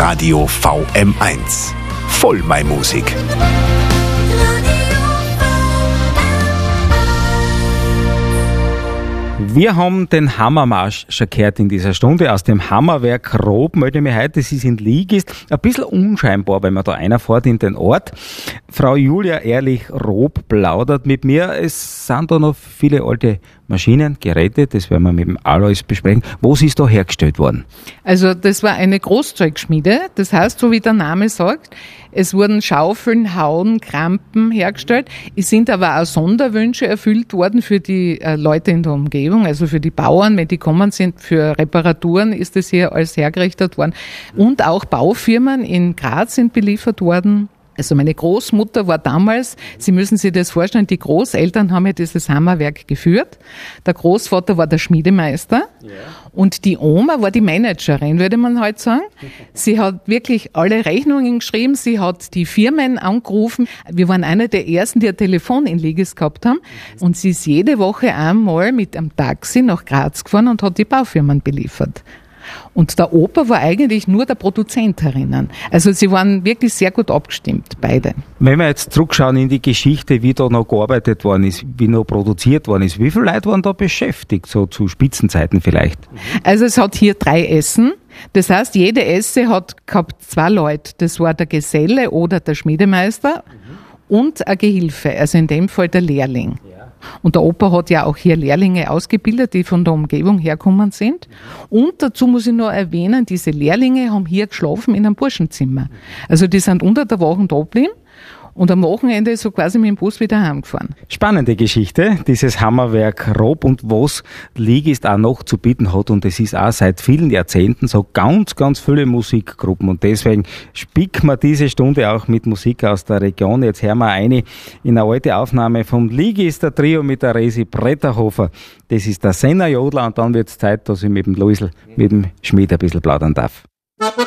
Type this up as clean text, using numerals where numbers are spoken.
Radio VM1. Vollmai-Musik. Wir haben den Hammermarsch schon gehört in dieser Stunde. Aus dem Hammerwerk Rob melde ich mich heute. Sie sind Ligist. Ein bisschen unscheinbar, wenn man da reinfährt in den Ort. Frau Julia Ehrlich-Rob plaudert mit mir. Es sind da noch viele alte Maschinen, Geräte, das werden wir mit dem Alois besprechen. Was ist da hergestellt worden? Also das war eine Großzeugschmiede. Das heißt, so wie der Name sagt, es wurden Schaufeln, Hauen, Krampen hergestellt. Es sind aber auch Sonderwünsche erfüllt worden für die Leute in der Umgebung, also für die Bauern, wenn die kommen sind, für Reparaturen ist das hier alles hergerichtet worden. Und auch Baufirmen in Graz sind beliefert worden. Also meine Großmutter war damals, Sie müssen sich das vorstellen, die Großeltern haben ja dieses Hammerwerk geführt. Der Großvater war der Schmiedemeister und die Oma war die Managerin, würde man heute sagen. Sie hat wirklich alle Rechnungen geschrieben, sie hat die Firmen angerufen. Wir waren einer der ersten, die ein Telefon in Ligis gehabt haben und sie ist jede Woche einmal mit einem Taxi nach Graz gefahren und hat die Baufirmen beliefert. Und der Opa war eigentlich nur der Produzent herinnen. Also sie waren wirklich sehr gut abgestimmt, beide. Wenn wir jetzt zurückschauen in die Geschichte, wie da noch gearbeitet worden ist, wie noch produziert worden ist, wie viele Leute waren da beschäftigt, so zu Spitzenzeiten vielleicht? Also es hat hier 3 Essen. Das heißt, jede Esse hat gehabt 2 Leute. Das war der Geselle oder der Schmiedemeister und ein Gehilfe, also in dem Fall der Lehrling. Und der Opa hat ja auch hier Lehrlinge ausgebildet, die von der Umgebung herkommen sind. Und dazu muss ich noch erwähnen, diese Lehrlinge haben hier geschlafen in einem Burschenzimmer. Also die sind unter der Woche da geblieben und am Wochenende so quasi mit dem Bus wieder heimgefahren. Spannende Geschichte, dieses Hammerwerk Rob und was Ligist auch noch zu bieten hat. Und es ist auch seit vielen Jahrzehnten so ganz, ganz viele Musikgruppen. Und deswegen spicken wir diese Stunde auch mit Musik aus der Region. Jetzt hören wir eine in eine alte Aufnahme vom Ligister Trio mit der Resi Bretterhofer. Das ist der Senner Jodler und dann wird es Zeit, dass ich mit dem Luisl, mit dem Schmied ein bisschen plaudern darf.